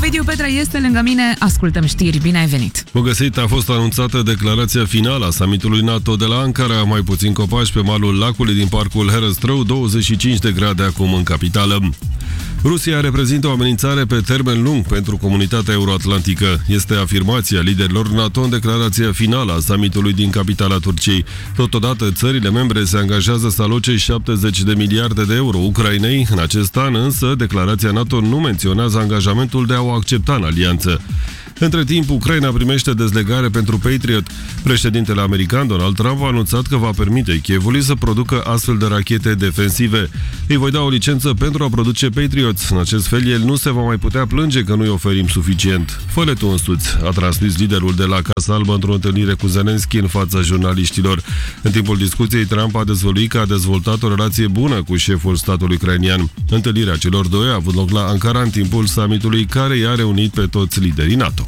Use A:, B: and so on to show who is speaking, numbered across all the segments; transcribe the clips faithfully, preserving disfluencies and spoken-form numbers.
A: Ovidiu Petre este lângă mine, ascultăm știri, bine ai venit!
B: Bun găsit, a fost anunțată declarația finală a summitului NATO de la Ankara, mai puțin copaci pe malul lacului din parcul Herăstrău, douăzeci și cinci de grade acum în capitală. Rusia reprezintă o amenințare pe termen lung pentru comunitatea euroatlantică. Este afirmația liderilor NATO în declarația finală a summitului din capitala Turciei. Totodată, țările membre se angajează să aloce șaptezeci de miliarde de euro Ucrainei. În acest an, însă, declarația NATO nu menționează angajamentul de a o accepta în alianță. Între timp, Ucraina primește dezlegare pentru Patriot. Președintele american Donald Trump a anunțat că va permite Kievului să producă astfel de rachete defensive. Îi voi da o licență pentru a produce Patriot. În acest fel, el nu se va mai putea plânge că nu-i oferim suficient. Fă-le tu însuți, a transmis liderul de la Casa Albă într-o întâlnire cu Zelensky în fața jurnaliștilor. În timpul discuției, Trump a dezvăluit că a dezvoltat o relație bună cu șeful statului ucrainian. Întâlnirea celor doi a avut loc la Ankara în timpul summitului care i-a reunit pe toți liderii NATO.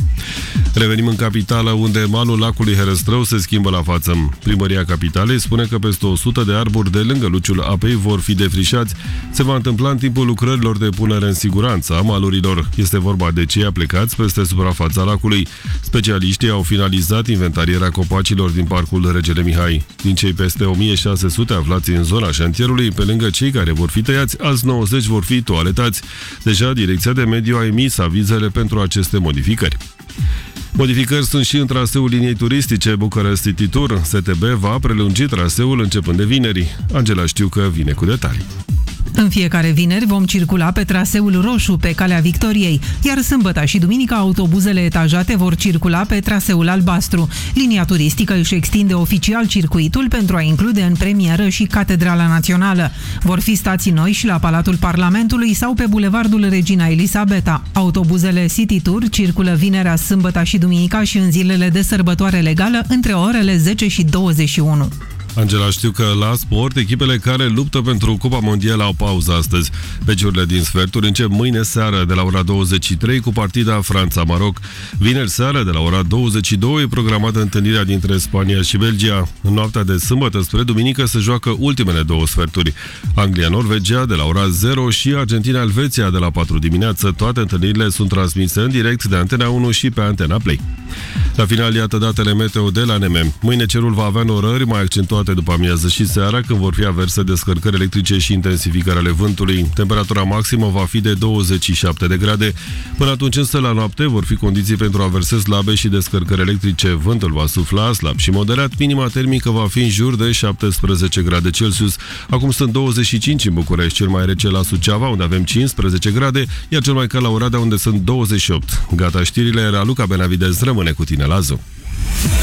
B: Revenim în capitală, unde malul lacului Herăstrău se schimbă la față. Primăria capitalei spune că peste o sută de arbori de lângă luciul apei vor fi defrișați. Se va întâmpla în timpul lucrărilor de punere în siguranță a malurilor. Este vorba de cei plecați peste suprafața lacului. Specialiștii au finalizat inventarierea copacilor din parcul Regele Mihai. Din cei peste o mie șase sute aflați în zona șantierului, pe lângă cei care vor fi tăiați, alți nouăzeci vor fi toaletați. Deja, Direcția de Mediu a emis avizele pentru aceste modificări. Modificări sunt și în traseul liniei turistice Bucharest City Tour. S T B va prelungi traseul începând de vineri. Angela Știucă vine cu detalii.
C: În fiecare vineri vom circula pe traseul roșu pe Calea Victoriei, iar sâmbătă și duminica autobuzele etajate vor circula pe traseul albastru. Linia turistică își extinde oficial circuitul pentru a include în premieră și Catedrala Națională. Vor fi stații noi și la Palatul Parlamentului sau pe Bulevardul Regina Elisabeta. Autobuzele City Tour circulă vinerea, sâmbătă și duminica și în zilele de sărbătoare legală între orele zece și douăzeci și unu.
B: Angela, știu că la sport, echipele care luptă pentru Cupa Mondială au pauză astăzi. Meciurile din sferturi încep mâine seară de la ora douăzeci și trei cu partida Franța-Maroc. Vineri seară de la ora douăzeci și două e programată întâlnirea dintre Spania și Belgia. În noaptea de sâmbătă spre duminică se joacă ultimele două sferturi. Anglia-Norvegia de la ora zero și Argentina-Elveția de la patru dimineață. Toate întâlnirile sunt transmise în direct de Antena unu și pe Antena Play. La final, iată datele meteo de la N M. Mâine cerul va avea norări mai accentuate după amiază și seara, când vor fi averse descărcări electrice și intensificarea ale vântului. Temperatura maximă va fi de douăzeci și șapte de grade. Până atunci, însă, la noapte vor fi condiții pentru averse slabe și descărcări electrice. Vântul va sufla slab și moderat. Minima termică va fi în jur de șaptesprezece grade Celsius. Acum sunt douăzeci și cinci în București, cel mai rece la Suceava, unde avem cincisprezece grade, iar cel mai cald la Oradea, unde sunt douăzeci și opt. Gata știrile, Raluca Benavidez rămâne cu tine la Zoo.